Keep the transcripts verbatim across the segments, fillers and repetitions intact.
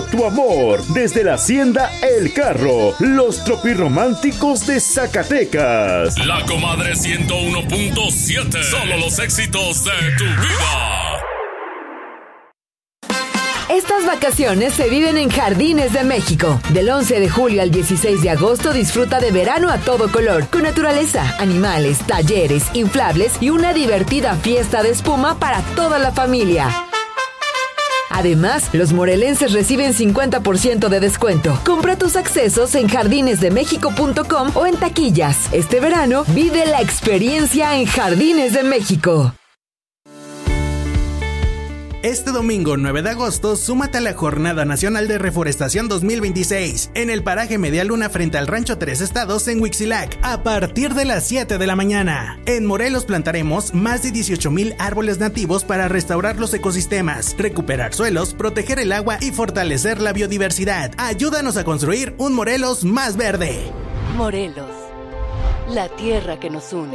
tu amor desde la Hacienda El Carro, los tropirrománticos de Zacatecas. La Comadre ciento uno punto siete, solo los éxitos de tu vida. Estas vacaciones se viven en Jardines de México. Del once de julio al dieciséis de agosto disfruta de verano a todo color, con naturaleza, animales, talleres, inflables y una divertida fiesta de espuma para toda la familia. Además, los morelenses reciben cincuenta por ciento de descuento. Compra tus accesos en jardines de méxico punto com o en taquillas. Este verano, vive la experiencia en Jardines de México. Este domingo nueve de agosto, súmate a la Jornada Nacional de Reforestación dos mil veintiséis en el paraje Media Luna frente al Rancho Tres Estados en Huixquilac a partir de las siete de la mañana. En Morelos plantaremos más de dieciocho mil árboles nativos para restaurar los ecosistemas, recuperar suelos, proteger el agua y fortalecer la biodiversidad. Ayúdanos a construir un Morelos más verde. Morelos, la tierra que nos une.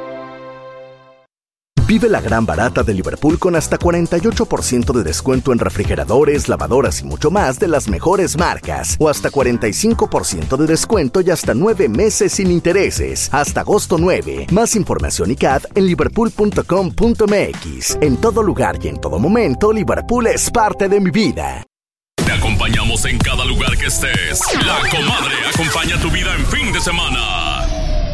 Vive la gran barata de Liverpool con hasta cuarenta y ocho por ciento de descuento en refrigeradores, lavadoras y mucho más de las mejores marcas. O hasta cuarenta y cinco por ciento de descuento y hasta nueve meses sin intereses. Hasta agosto nueve. Más información y C A D en liverpool punto com punto m x. En todo lugar y en todo momento, Liverpool es parte de mi vida. Te acompañamos en cada lugar que estés. La Comadre acompaña tu vida en fin de semana.